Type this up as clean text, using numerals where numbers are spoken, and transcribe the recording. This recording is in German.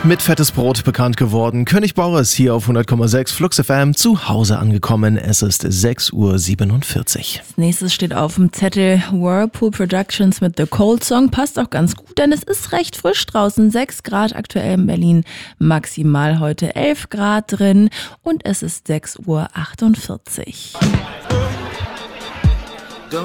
mit fettes Brot bekannt geworden. König Boris hier auf 100,6 Flux FM zu Hause angekommen. Es ist 6:47 Uhr. Als nächstes steht auf dem Zettel Whirlpool Productions mit The Cold Song. Passt auch ganz gut, denn es ist recht frisch draußen. 6 Grad aktuell in Berlin, maximal heute 11 Grad drin und es ist 6:48 Uhr.